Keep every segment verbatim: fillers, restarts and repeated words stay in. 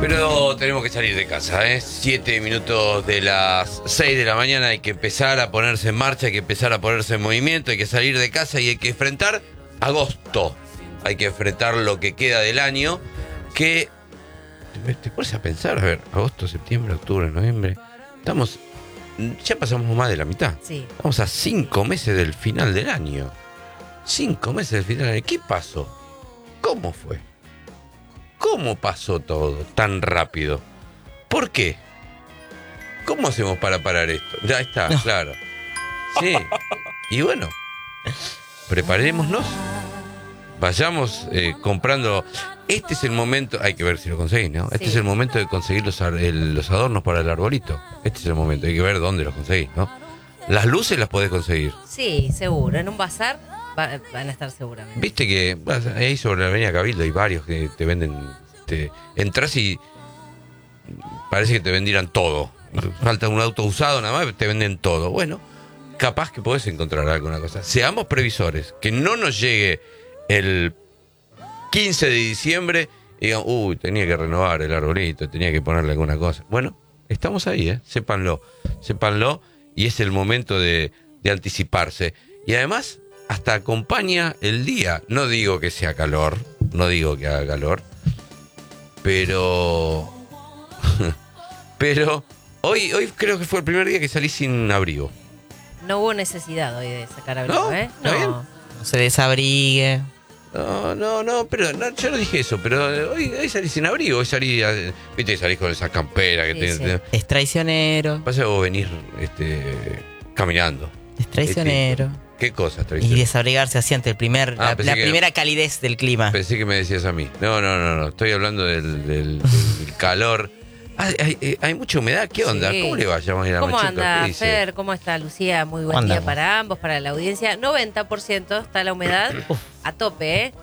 Pero tenemos que salir de casa, ¿eh? Siete minutos de las seis de la mañana, hay que empezar a ponerse en marcha, hay que empezar a ponerse en movimiento, hay que salir de casa y hay que enfrentar agosto. Hay que enfrentar lo que queda del año, que te, te pones a pensar, a ver, agosto, septiembre, octubre, noviembre, estamos, ya pasamos más de la mitad. Sí. Estamos a cinco meses del final del año. Cinco meses del final del año. ¿Qué pasó? ¿Cómo fue? ¿Cómo pasó todo tan rápido? ¿Por qué? ¿Cómo hacemos para parar esto? Ya está, no. Claro. Sí. Y bueno, preparémonos. Vayamos eh, comprando. Este es el momento. Hay que ver si lo conseguís, ¿no? Este sí. Es el momento de conseguir los, el, los adornos para el arbolito. Este es el momento. Hay que ver dónde los conseguís, ¿no? Las luces las podés conseguir. Sí, seguro. En un bazar va, van a estar seguramente. Viste que ahí sobre la avenida Cabildo hay varios que te venden. Te, entras y parece que te vendieran todo. Falta un auto usado, nada más, te venden todo. Bueno, capaz que podés encontrar alguna cosa. Seamos previsores. Que no nos llegue el quince de diciembre y digan, uy, tenía que renovar el arbolito, tenía que ponerle alguna cosa. Bueno, estamos ahí, ¿eh? Sépanlo, sépanlo, y es el momento de, de anticiparse. Y además, hasta acompaña el día. No digo que sea calor, no digo que haga calor, pero... pero hoy, hoy creo que fue el primer día que salí sin abrigo. No hubo necesidad hoy de sacar abrigo, ¿No? ¿eh? ¿Está no. bien? No se desabrigue. No, no, no, pero no, yo no dije eso, pero hoy, hoy salí sin abrigo, hoy salí, viste, salís con esa campera que Sí, te, sí. te- Es traicionero. pasa que vos venís este, caminando. Es traicionero. Este, ¿qué cosa Y traicionero? desabrigarse así ante el primer, Ah, la, pensé la que- primera calidez del clima. Pensé que me decías a mí. No, no, no, no, estoy hablando del, del, del calor. Hay, hay, hay mucha humedad, ¿qué onda? Sí. ¿Cómo le va a llamar a ¿Cómo Machito? anda, ¿Qué dice? Fer? ¿Cómo está, Lucía? Muy buen ¿Cómo día andamos? para ambos, para la audiencia. noventa por ciento está la humedad a tope, ¿eh?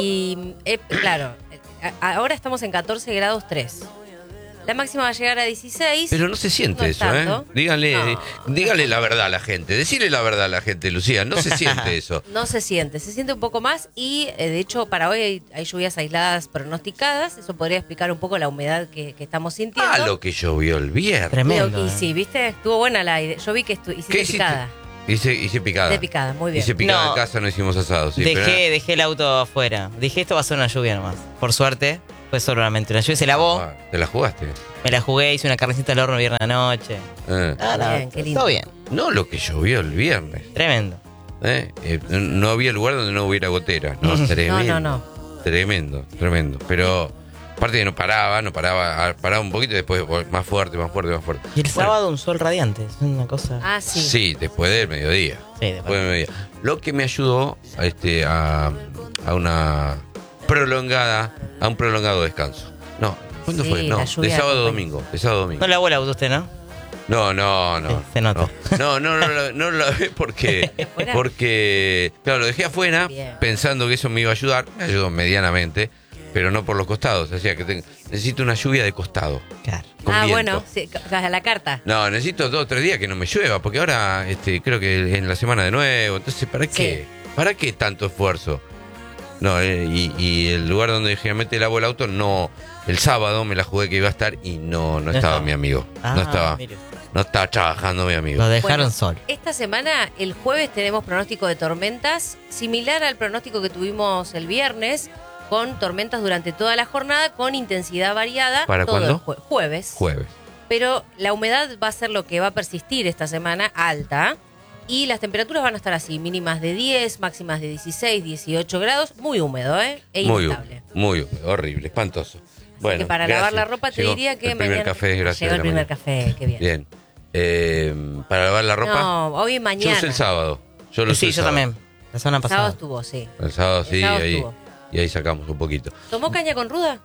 Y, eh, claro, a- ahora estamos en catorce grados tres. La máxima va a llegar a dieciséis. Pero no se siente No es eso, tanto. ¿eh? Díganle, No. díganle la verdad a la gente. Decirle la verdad a la gente, Lucía. No se siente eso. No se siente, se siente un poco más y eh, de hecho para hoy hay, hay lluvias aisladas pronosticadas. Eso podría explicar un poco la humedad que, que estamos sintiendo. Ah, lo que llovió el viernes. Tremendo. Y eh. sí, ¿viste? Estuvo buena la idea. Yo vi que estu- hiciste ¿Qué hiciste? picada. Hice, hice picada. De picada, muy bien. Hice picada No. en casa, no hicimos asado. Sí, dejé, pero- dejé el auto afuera. Dije, esto va a ser una lluvia nomás. Por suerte, fue solamente una lluvia. Se lavó. Ah, ¿te la jugaste? Me la jugué, hice una carnecita al horno el viernes anoche. Eh. Ah, no, Bien, qué lindo. todo bien. No lo que llovió el viernes. Tremendo. ¿eh? Eh, no había lugar donde no hubiera gotera. No, tremendo. No, no, Tremendo, tremendo. Pero aparte que no paraba, no paraba, paraba un poquito y después más fuerte, más fuerte, más fuerte. Y el Bueno, sábado un sol radiante. Es una cosa. Ah, sí. sí, después del mediodía. Sí, Después del mediodía. Lo que me ayudó a, este, a, a una prolongada, a un prolongado descanso. No, ¿cuándo Sí, fue? No, la de lluvia sábado a acompaña. domingo. De sábado a domingo. No lavó el auto usted, ¿no? No, no, no. Sí, se nota. No, no, no, no, no lo lavé porque, ¿Afuera? porque, claro, lo dejé afuera Bien. pensando que eso me iba a ayudar. Me ayudó medianamente, pero no por los costados. O sea, que te- necesito una lluvia de costado. Claro. Con Ah, viento. bueno, sí, a la carta. No, necesito dos o tres días que no me llueva, porque ahora este, creo que en la semana de nuevo. Entonces, ¿para qué? ¿Para qué tanto esfuerzo? No, eh, y, y el lugar donde generalmente lavo el auto, no. El sábado me la jugué que iba a estar y no, no estaba estaba. mi amigo. Ah, no estaba. mire. No estaba trabajando mi amigo. Lo dejaron Bueno, sol. Esta semana, el jueves, tenemos pronóstico de tormentas, similar al pronóstico que tuvimos el viernes, con tormentas durante toda la jornada, con intensidad variada. ¿Para todo cuándo? el jue- jueves. Jueves. Pero la humedad va a ser lo que va a persistir esta semana, alta. Y las temperaturas van a estar así, mínimas de diez, máximas de dieciséis, dieciocho grados. Muy húmedo, ¿eh? E Muy, inestable. muy húmedo, horrible, espantoso. Bueno, que para gracias. lavar la ropa te Llegó diría que el primer mañana... café, gracias. Llegó de el la primer mañana. café, qué bien. Bien. Eh, para lavar la ropa. No, hoy y Yo mañana. usé el sábado. Yo lo usé Sí, el yo sábado. también. La semana El pasada. sábado estuvo, sí. El sábado El sí, sábado ahí, estuvo. y ahí sacamos un poquito. ¿Tomó caña con ruda?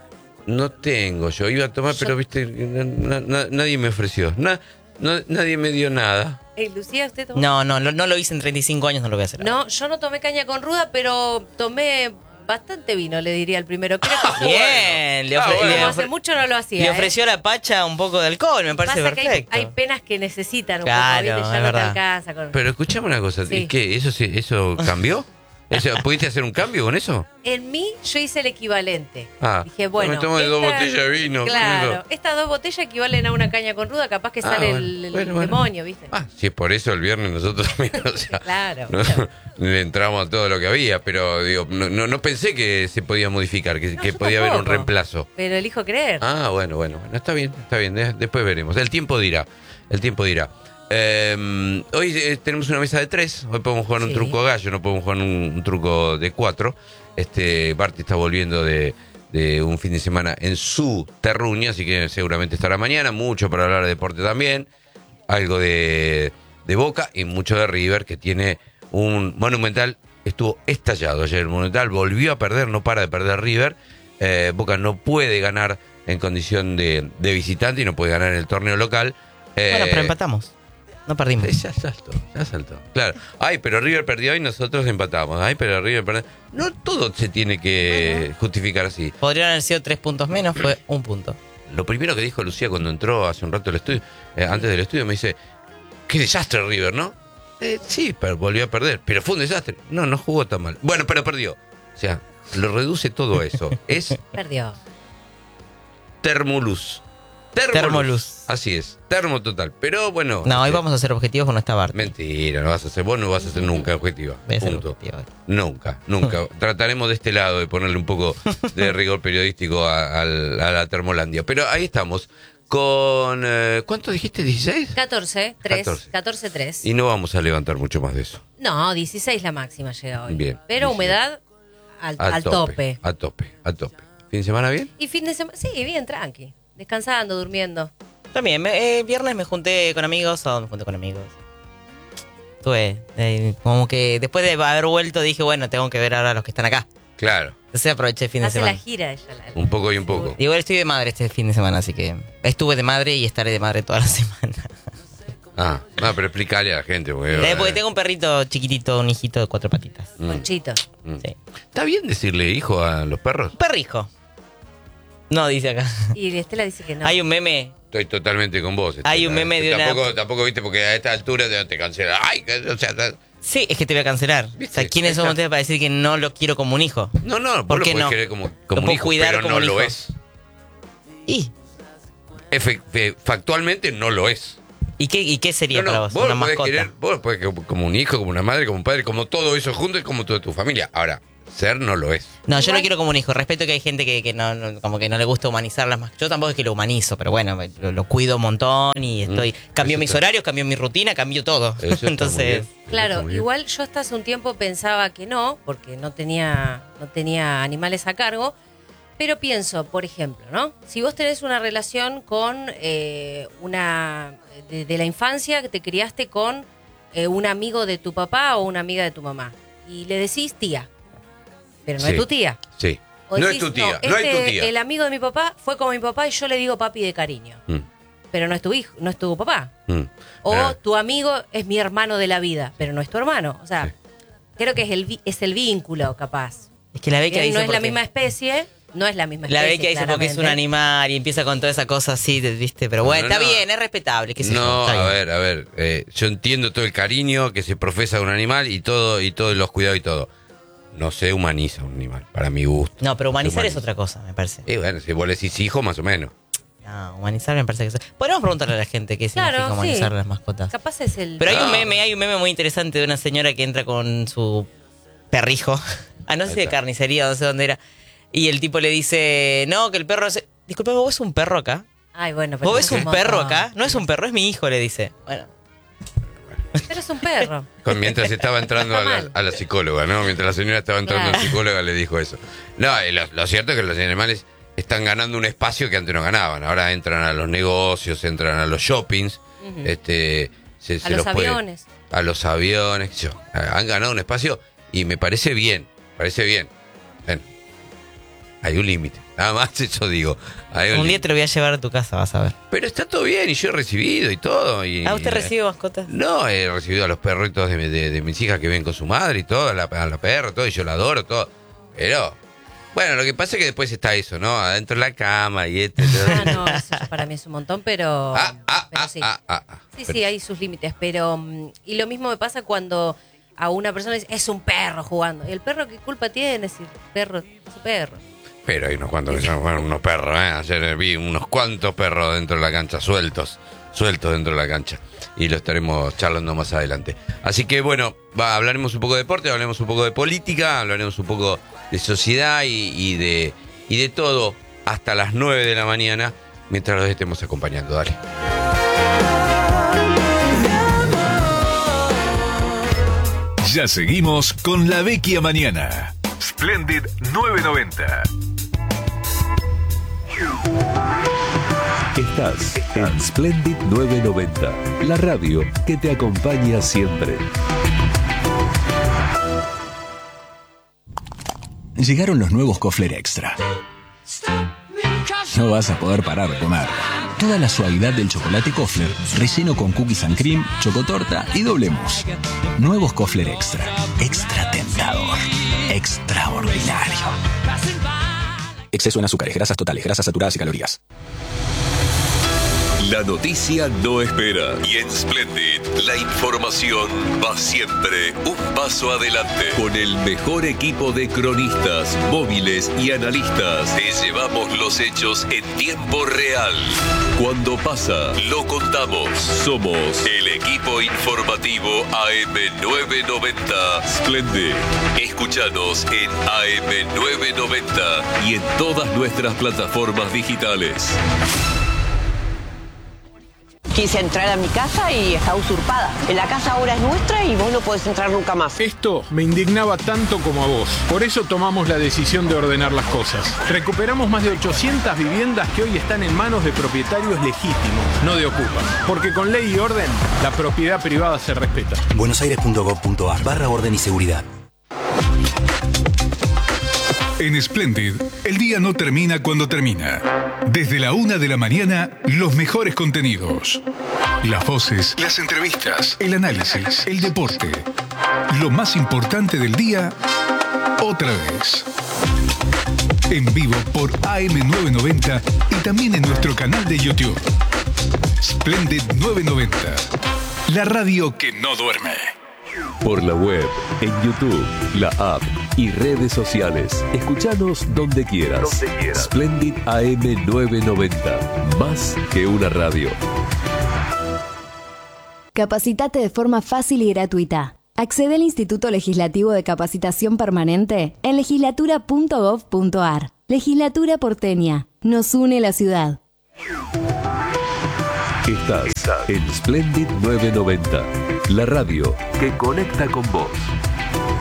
No tengo, yo iba a tomar, Yo- pero viste, na- na- nadie me ofreció. Na- no- nadie me dio nada. Eh, Lucía, ¿usted tomó? No, no, no, no lo hice en treinta y cinco años, no lo voy a hacer. No, yo no tomé caña con ruda, pero tomé bastante vino, le diría al primero. Creo que estuvo Bien, le, Ah, ofre- bueno. le Como ofre- hace mucho no lo hacía. le ¿eh? ofreció a la Pacha un poco de alcohol, me parece Pasa que hay, perfecto. hay penas que necesitan un Claro, poco, ¿viste? Ya es no te verdad. alcanza con... Pero escuchame una cosa, Sí. ¿y qué? ¿Eso, se- eso cambió? O sea, ¿pudiste hacer un cambio con eso? En mí, yo hice el equivalente. Ah, Dije, bueno. me tomo de dos esta- botellas de vino. Claro, Eso. estas dos botellas equivalen a una caña con ruda, capaz que Ah, sale bueno, el, el bueno, bueno. demonio, ¿viste? Ah, si es por eso el viernes nosotros también, o sea, Claro. no, le entramos a todo lo que había, pero digo, no, no, no pensé que se podía modificar, que, No, que yo podía haber un tampoco. reemplazo. Pero elijo creer. Ah, bueno, bueno, bueno, está bien, está bien, de- después veremos. El tiempo dirá, el tiempo dirá. Eh, hoy eh, tenemos una mesa de tres, hoy podemos jugar un Sí. truco gallo, no podemos jugar un, un truco de cuatro. Este, Barty está volviendo de, de un fin de semana en su terruño, así que seguramente estará mañana, mucho para hablar de deporte también, algo de, de Boca y mucho de River, que tiene un Monumental, estuvo estallado ayer el Monumental, volvió a perder, no para de perder River. Eh, Boca no puede ganar en condición de, de visitante y no puede ganar en el torneo local. Eh, Bueno, pero empatamos. No perdimos. eh, Ya saltó, ya saltó. Claro. Ay, pero River perdió y nosotros empatamos. Ay, pero River perdió. No todo se tiene que justificar así. Podrían haber sido tres puntos menos, fue un punto. Lo primero que dijo Lucía cuando entró hace un rato al estudio, eh, antes del estudio, me dice, qué desastre River, ¿no? Eh, sí, pero volvió a perder. Pero fue un desastre. No, no jugó tan mal. Bueno, pero perdió. O sea, lo reduce todo eso. Es Perdió. Termoluz. Termoluz. Así es, termo total. Pero bueno. No, hoy eh, vamos a hacer objetivos con esta Bart. Mentira, no vas a hacer, vos no vas a ser nunca objetiva. Voy a ser Punto. objetivo hoy. Nunca, nunca. Trataremos de este lado de ponerle un poco de rigor periodístico a, al- a la Termolandia. Pero ahí estamos. Con. Eh, ¿Cuánto dijiste? ¿dieciséis? catorce, tres. catorce. catorce, tres. Y no vamos a levantar mucho más de eso. No, dieciséis la máxima llega hoy. Bien, Pero dieciséis. humedad al, A al tope. A tope, a tope. ¿Fin de semana bien? Y fin de semana, sí, bien, tranqui. Descansando, durmiendo. También, me- eh, viernes me junté con amigos, sábado me junté con amigos. Tuve, eh, como que después de haber vuelto dije, bueno, tengo que ver ahora a los que están acá. Claro, Entonces aproveché el fin de Hace la semana. gira ella. la- un poco y un poco. Igual estoy de madre este fin de semana, así que estuve de madre y estaré de madre toda la semana. Ah, no, pero explícale a la gente. Porque, Eh, porque tengo un perrito chiquitito, un hijito de cuatro patitas. Mm, Conchito. mm. Sí. ¿Está bien decirle hijo a los perros? Un perrijo. No, dice acá. Y Estela dice que no. Hay un meme. Estoy totalmente con vos. Hay Estela. un meme de una- tampoco, Tampoco, viste, porque a esta altura te, te cancela. Ay, que- o sea, ta- Sí, es que te voy a cancelar. O ¿Viste? sea, ¿quiénes son Está. ustedes para decir que no lo quiero como un hijo? no, no, vos ¿Por lo qué podés no? querer como, Lo como un puedo hijo, cuidar pero como no un lo hijo. es. ¿Y? Efe- fe- factualmente no lo es. ¿Y qué, y qué sería No, no, para vos? vos Una lo podés mascota. querer, vos lo podés querer como un hijo, como una madre, como un padre, como todo eso junto y como toda tu familia. Ahora, ser no lo es. No, yo Igual- lo quiero como un hijo. Respeto que hay gente que, que no, no- como que no le gusta humanizar las mascotas. Yo tampoco es que lo humanizo, pero bueno, lo, lo cuido un montón y estoy. Mm, Cambio eso mis está- horarios, cambio mi rutina, cambio todo. Eso está muy Entonces, bien. Eso está Claro, muy bien. igual yo hasta hace un tiempo pensaba que no, porque no tenía, no tenía animales a cargo, pero pienso, por ejemplo, ¿no? Si vos tenés una relación con eh, una, de, de la infancia que te criaste con eh, un amigo de tu papá o una amiga de tu mamá, y le decís tía, pero no Sí. es tu tía. Sí. O No decís, es tu tía, no, este, es tu tía. El amigo de mi papá fue como mi papá y yo le digo papi de cariño, Mm, pero no es tu hijo, no es tu papá. mm. O Pero- tu amigo es mi hermano de la vida, pero no es tu hermano. O sea, Sí. creo que es el, vi- es el vínculo, capaz. es que la beca Bien, dice. no es la porque- misma especie, no es la misma La especie. beca dice porque es un claramente. animal y empieza con toda esa cosa así, de- ¿viste? Pero bueno, No, está no. bien, es respetable. Qué sé yo, No, está a bien. ver, a ver. eh, yo entiendo todo el cariño que se profesa de un animal y todo, y todos los cuidados y todo. No se humaniza un animal, para mi gusto. No, pero humanizar Se es otra cosa, me parece. Y bueno, si vos le decís hijo, más o menos. No, humanizar me parece que es. Podríamos preguntarle a la gente qué Claro, significa humanizar sí. las mascotas. Capaz es el. Pero hay un No. meme, hay un meme muy interesante de una señora que entra con su perrijo. Ah, no sé Ahí si de está. carnicería, no sé dónde era. Y el tipo le dice, no, que el perro es... Disculpa, ¿vos ves un perro acá? Ay, bueno, pero ¿Vos es ves un perro montón. acá? No es un perro, es mi hijo, le dice. Bueno, Pero es un perro. Con- Mientras estaba entrando a Está la, mal. a la psicóloga, ¿no? Mientras la señora estaba entrando a la Claro. psicóloga, le dijo eso. No, y lo, lo cierto es que los animales están ganando un espacio que antes no ganaban. Ahora entran a los negocios, entran a los shoppings, Ujú. este, se, se A los puede- aviones. a los aviones, qué sé yo. Han ganado un espacio y me parece bien, parece bien. Bueno, hay un límite, nada más eso digo. Hay un un día límite. te lo voy a llevar a tu casa, vas a ver. Pero está todo bien y yo he recibido y todo. Y, Ah, ¿usted recibe mascotas? No, he recibido a los perritos de, de- de mis hijas que viven con su madre y todo, a la, a la perra, todo, y yo la adoro, todo. Pero, bueno, lo que pasa es que después está eso, ¿no? Adentro de la cama y este. Ah, no, eso ya para mí es un montón, pero. Ah, ah, pero ah, sí. ah, ah, ah. Sí, Pero- sí, hay sus límites, pero. mm, Y lo mismo me pasa cuando a una persona y dice, es un perro jugando. ¿Y el perro qué culpa tiene? Si el perro es un perro. Pero hay unos cuantos que son bueno, unos perros, ¿eh? Ayer vi unos cuantos perros dentro de la cancha, sueltos, sueltos dentro de la cancha. Y lo estaremos charlando más adelante. Así que bueno, va, hablaremos un poco de deporte, hablaremos un poco de política, hablaremos un poco de sociedad y, y de y de todo hasta las nueve de la mañana, mientras los estemos acompañando. Dale. Ya seguimos con La Vecchia Mañana. Splendid nueve noventa. Estás en Splendid nueve noventa, la radio que te acompaña siempre. Llegaron los nuevos Kofler Extra. No vas a poder parar de comer. Toda la suavidad del chocolate Kofler, relleno con cookies and cream, chocotorta y doble mousse. Nuevos Kofler Extra. Extra tentador. Extraordinario. Exceso en azúcares, grasas totales, grasas saturadas y calorías. La noticia no espera. Y en Splendid, la información va siempre un paso adelante. Con el mejor equipo de cronistas, móviles y analistas, te llevamos los hechos en tiempo real. Cuando pasa, lo contamos. Somos el equipo informativo A M nueve noventa Splendid. Escúchanos en A M nueve noventa y en todas nuestras plataformas digitales. Quise entrar a mi casa y está usurpada. La casa ahora es nuestra y vos no podés entrar nunca más. Esto me indignaba tanto como a vos. Por eso tomamos la decisión de ordenar las cosas. Recuperamos más de ochocientas viviendas que hoy están en manos de propietarios legítimos, no de ocupas. Porque con ley y orden, la propiedad privada se respeta. buenosaires punto gov punto ar barra orden y seguridad. En Splendid, el día no termina cuando termina. Desde la una de la mañana, los mejores contenidos. Las voces, las entrevistas, el análisis, el deporte. Lo más importante del día, otra vez. En vivo por A M nueve noventa y también en nuestro canal de YouTube. Splendid nueve noventa. La radio que no duerme. Por la web, en YouTube, la app y redes sociales. Escuchanos donde quieras. Donde quieras. Splendid A M nueve noventa. Más que una radio. Capacitate de forma fácil y gratuita. Accede al Instituto Legislativo de Capacitación Permanente en legislatura punto gov punto ar. Legislatura porteña. Nos une la ciudad. Estás en Splendid nueve noventa, la radio que conecta con vos.